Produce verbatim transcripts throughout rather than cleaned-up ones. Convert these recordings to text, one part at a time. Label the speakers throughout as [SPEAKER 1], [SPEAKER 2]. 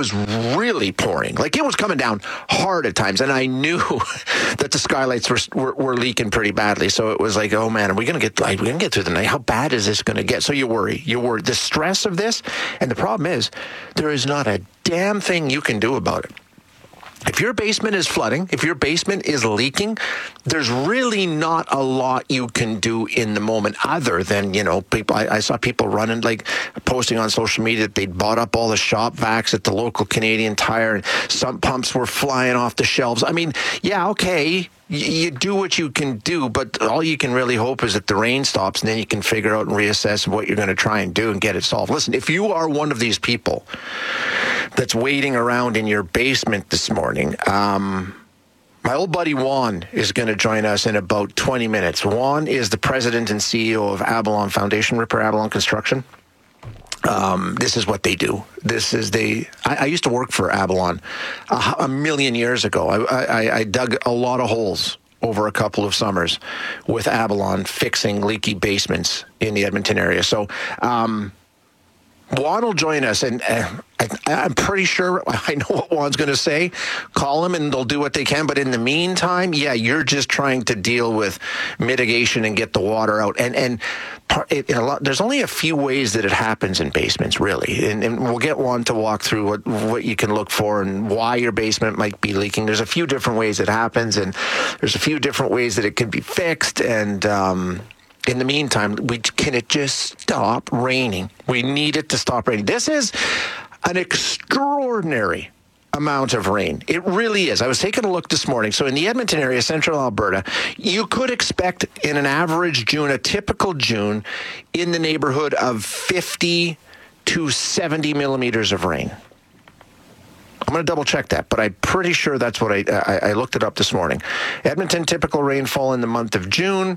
[SPEAKER 1] was really pouring. Like, it was coming down hard at times, and I knew that the skylights were, were were leaking pretty badly. So it was like, oh man, are we gonna get like we gonna get through the night? How bad is this gonna get? So you worry, you worry. The stress of this, and the problem is, there is not a damn thing you can do about it. If your basement is flooding, if your basement is leaking, there's really not a lot you can do in the moment other than, you know, people. I, I saw people running, like posting on social media that they'd bought up all the shop vacs at the local Canadian Tire, and sump pumps were flying off the shelves. I mean, yeah, okay, you, you do what you can do, but all you can really hope is that the rain stops, and then you can figure out and reassess what you're going to try and do and get it solved. Listen, if you are one of these people that's waiting around in your basement this morning, um, my old buddy Juan is going to join us in about twenty minutes. Juan is the president and C E O of Avalon Foundation, Ripper Avalon Construction. Um, this is what they do. This is they. I, I used to work for Avalon a, a million years ago. I, I, I dug a lot of holes over a couple of summers with Avalon, fixing leaky basements in the Edmonton area. So um, Juan will join us, and uh, I, I'm pretty sure I know what Juan's going to say. Call him, and they'll do what they can. But in the meantime, yeah, you're just trying to deal with mitigation and get the water out. And and part, it, it, a lot, there's only a few ways that it happens in basements, really. And, and we'll get Juan to walk through what, what you can look for and why your basement might be leaking. There's a few different ways it happens, and there's a few different ways that it can be fixed. And um in the meantime, we can it just stop raining? We need it to stop raining. This is an extraordinary amount of rain. It really is. I was taking a look this morning. So in the Edmonton area, central Alberta, you could expect in an average June, a typical June, in the neighborhood of fifty to seventy millimeters of rain. I'm going to double check that, but I'm pretty sure that's what I, I I looked it up this morning. Edmonton typical rainfall in the month of June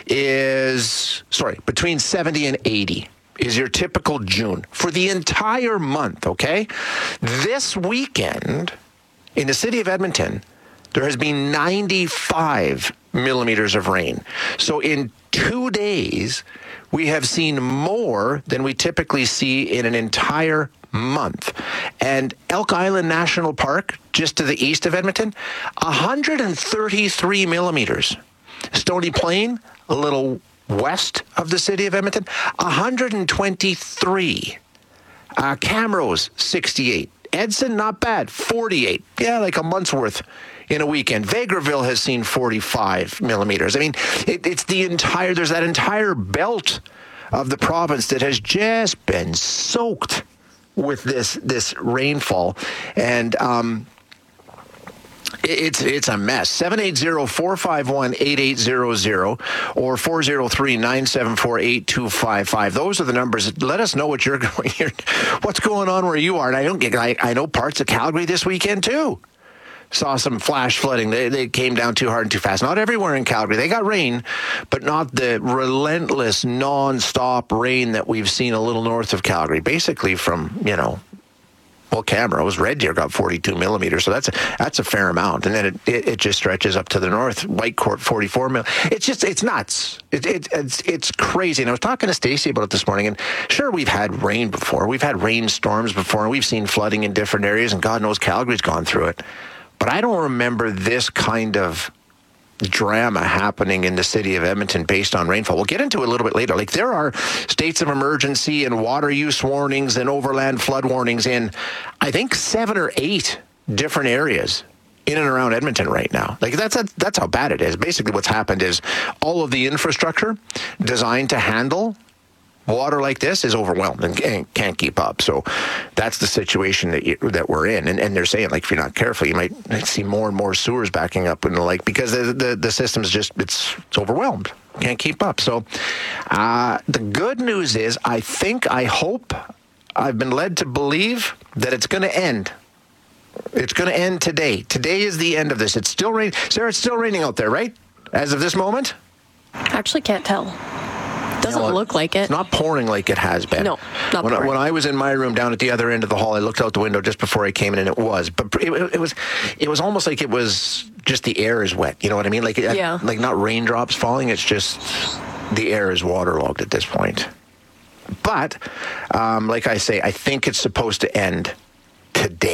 [SPEAKER 1] is, sorry, between seventy and eighty is your typical June for the entire month, okay? This weekend in the city of Edmonton, there has been ninety-five millimeters of rain. So in two days, we have seen more than we typically see in an entire month. And Elk Island National Park, just to the east of Edmonton, one hundred thirty-three millimeters. Stony Plain, a little west of the city of Edmonton, one hundred twenty-three. Uh, Camrose, sixty-eight. Edson, not bad, forty-eight. Yeah, like a month's worth in a weekend. Vegreville has seen forty-five millimeters. I mean, it, it's the entire, there's that entire belt of the province that has just been soaked with this this rainfall, and um, it's it's a mess. seven eight zero, four five one, eight eight zero zero or four zero three, nine seven four, eight two five five. Those are the numbers. Let us know what you're going here, what's going on where you are. And I don't get. I, I know parts of Calgary this weekend too saw some flash flooding. They, they came down too hard and too fast. Not everywhere in Calgary. They got rain, but not the relentless, non-stop rain that we've seen a little north of Calgary. Basically from, you know, well, Camrose, Red Deer got forty-two millimeters, so that's a, that's a fair amount. And then it, it, it just stretches up to the north. Whitecourt, forty-four mil. It's just, it's nuts. It, it, it's, it's crazy. And I was talking to Stacey about it this morning, and sure, we've had rain before. We've had rainstorms before, and we've seen flooding in different areas, and God knows Calgary's gone through it. But I don't remember this kind of drama happening in the city of Edmonton based on rainfall. We'll get into it a little bit later. Like, there are states of emergency and water use warnings and overland flood warnings in, I think, seven or eight different areas in and around Edmonton right now. Like, that's that's, that's how bad it is. Basically, what's happened is all of the infrastructure designed to handle water like this is overwhelmed and can't keep up. So that's the situation that you, that we're in. And, and they're saying, like, if you're not careful, you might see more and more sewers backing up in the lake because the the, the system's just, it's, it's overwhelmed. Can't keep up. So uh, the good news is, I think, I hope, I've been led to believe that it's going to end. It's going to end today. Today is the end of this. It's still raining. Sarah, it's still raining out there, right? As of this moment?
[SPEAKER 2] Actually can't tell. Doesn't you know, look like it.
[SPEAKER 1] It's not pouring like it has been.
[SPEAKER 2] No, not
[SPEAKER 1] when
[SPEAKER 2] pouring.
[SPEAKER 1] I, when I was in my room down at the other end of the hall, I looked out the window just before I came in, and it was. But it, it was, it was almost like it was just the air is wet. You know what I mean? Like,
[SPEAKER 2] yeah.
[SPEAKER 1] like not raindrops falling. It's just the air is waterlogged at this point. But um, like I say, I think it's supposed to end today.